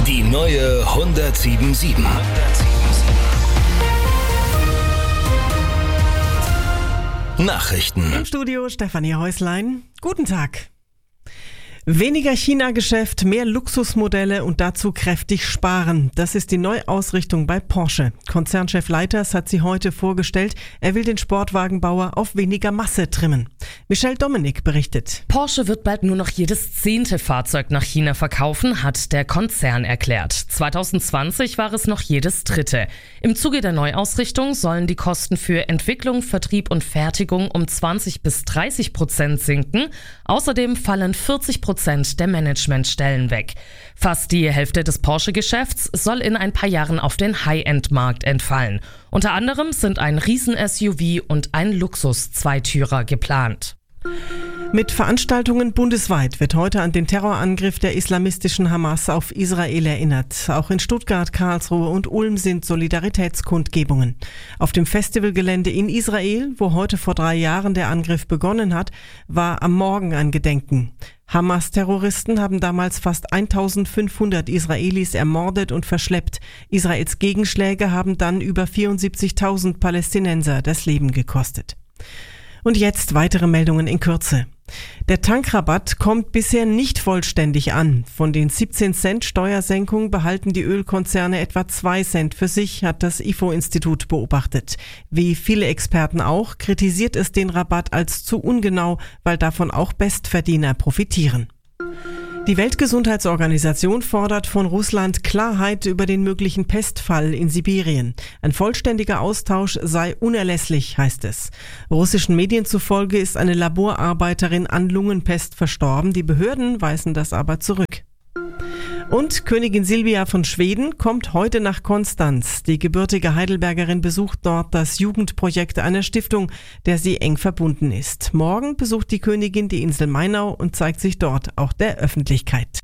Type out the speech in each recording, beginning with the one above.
Die neue 107.7. Nachrichten. Im Studio Stefanie Häuslein. Guten Tag. Weniger China-Geschäft, mehr Luxusmodelle und dazu kräftig sparen. Das ist die Neuausrichtung bei Porsche. Konzernchef Leiters hat sie heute vorgestellt. Er will den Sportwagenbauer auf weniger Masse trimmen. Michelle Dominik berichtet. Porsche wird bald nur noch jedes 10. Fahrzeug nach China verkaufen, hat der Konzern erklärt. 2020 war es noch jedes 3. Im Zuge der Neuausrichtung sollen die Kosten für Entwicklung, Vertrieb und Fertigung um 20-30% sinken. Außerdem fallen 40% der Managementstellen weg. Fast die Hälfte des Porsche-Geschäfts soll in ein paar Jahren auf den High-End-Markt entfallen. Unter anderem sind ein Riesen-SUV und ein Luxus-Zweitürer geplant. Mit Veranstaltungen bundesweit wird heute an den Terrorangriff der islamistischen Hamas auf Israel erinnert. Auch in Stuttgart, Karlsruhe und Ulm sind Solidaritätskundgebungen. Auf dem Festivalgelände in Israel, wo heute vor 3 Jahren der Angriff begonnen hat, war am Morgen ein Gedenken. Hamas-Terroristen haben damals fast 1500 Israelis ermordet und verschleppt. Israels Gegenschläge haben dann über 74.000 Palästinenser das Leben gekostet. Und jetzt weitere Meldungen in Kürze. Der Tankrabatt kommt bisher nicht vollständig an. Von den 17 Cent Steuersenkung behalten die Ölkonzerne etwa 2 Cent für sich, hat das IFO-Institut beobachtet. Wie viele Experten auch, kritisiert es den Rabatt als zu ungenau, weil davon auch Bestverdiener profitieren. Die Weltgesundheitsorganisation fordert von Russland Klarheit über den möglichen Pestfall in Sibirien. Ein vollständiger Austausch sei unerlässlich, heißt es. Russischen Medien zufolge ist eine Laborarbeiterin an Lungenpest verstorben. Die Behörden weisen das aber zurück. Und Königin Silvia von Schweden kommt heute nach Konstanz. Die gebürtige Heidelbergerin besucht dort das Jugendprojekt einer Stiftung, der sie eng verbunden ist. Morgen besucht die Königin die Insel Mainau und zeigt sich dort auch der Öffentlichkeit.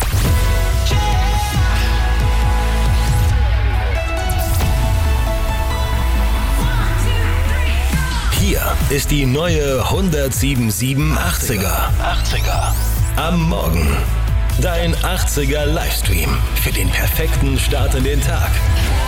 Hier ist die neue 107.7 80er. Am Morgen. Dein 80er Livestream für den perfekten Start in den Tag.